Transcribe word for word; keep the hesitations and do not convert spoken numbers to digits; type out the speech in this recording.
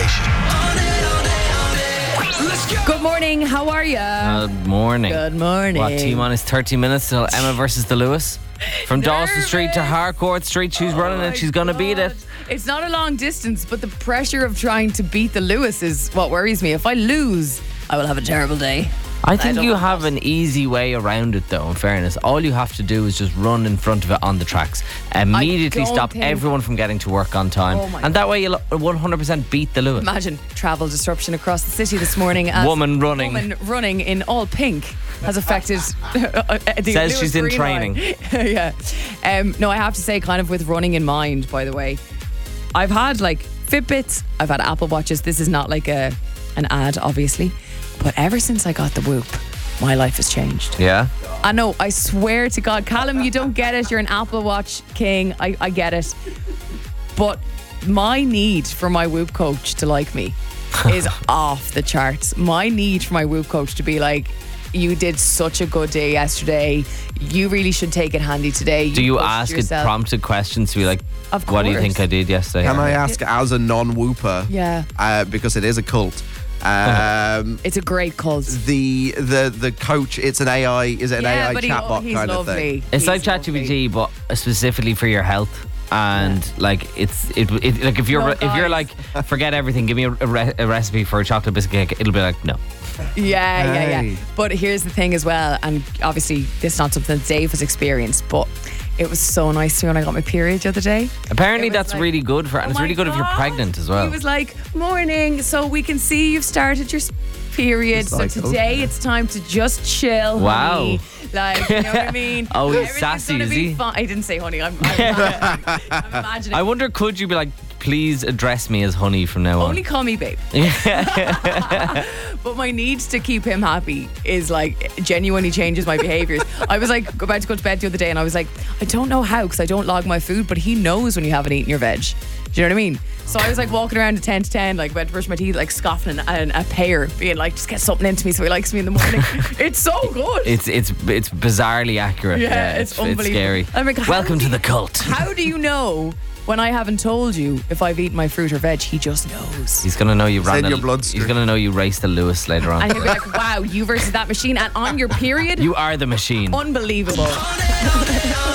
Good morning, how are you? Good morning. Good morning. What, T minus thirty minutes till Emma versus the Lewis? From Dawson Street to Harcourt Street, she's Oh running and she's going to beat it. It's not a long distance, but the pressure of trying to beat the Lewis is what worries me. If I lose, I will have a terrible day. I think don't you want have that. an easy way around it, though, in fairness. All you have to do is just run in front of it on the tracks. Immediately don't stop think- everyone from getting to work on time. Oh my and that way you'll one hundred percent beat the Lewis. Imagine travel disruption across the city this morning. As Woman running. Woman running in all pink has affected the Says Lewis she's in Green training. line. Yeah. Um, no, I have to say, kind of with running in mind, by the way, I've had like Fitbits, I've had Apple Watches. This is not like a an ad, obviously. But ever since I got the Whoop, my life has changed. Yeah? I know, I swear to God. Callum, you don't get it. You're an Apple Watch king. I, I get it. But my need for my Whoop coach to like me is off the charts. My need for my Whoop coach to be like, you did such a good day yesterday. You really should take it handy today. Do you pushed ask it yourself. prompted questions to be like, Of what do you course. think I did yesterday? Can I ask, as a non-whooper, Yeah. uh, because it is a cult, um, It's a great cult. the the the coach, it's an A I, is it an Yeah, A I but he, chatbot he's kind lovely. of thing? It's He's like lovely. ChatGPT, but specifically for your health. And like it's it, it like if you're No, if you're guys. like forget everything, give me a, a, re- a recipe for a chocolate biscuit cake, it'll be like no. Yeah, yeah, yeah. Hey. But here's the thing as well, and obviously this is not something that Dave has experienced, but it was so nice to me when I got my period the other day. Apparently It was that's like, really good for, and oh it's my really good if you're God. pregnant as well. He was like, morning, so we can see you've started your s- period. It's So like, today okay. it's time to just chill, Wow. honey. Like, you know what I mean? Oh, he's Everything's sassy, gonna is be he? fine. I didn't say honey. I'm, I'm, imagining, I'm imagining. I wonder, could you be like, please address me as honey from now on? Only call me babe. But my need to keep him happy is like genuinely changes my behaviours. I was like about to go to bed the other day and I was like, I don't know how because I don't log my food, but he knows when you haven't eaten your veg. Do you know what I mean? So I was like walking around at ten to ten, like about to brush my teeth, like scoffing and a pear, being like, just get something into me so he likes me in the morning. It's so good. It's it's it's bizarrely accurate. Yeah, it's unbelievable. scary. I'm like, how Welcome do to you- the cult. How do you know when I haven't told you if I've eaten my fruit or veg? He just knows. He's gonna know you ran in a- your bloodstream. He's gonna know you raced the Lewis later on. And he'll be like, wow, you versus that machine and on your period? You are the machine. Unbelievable.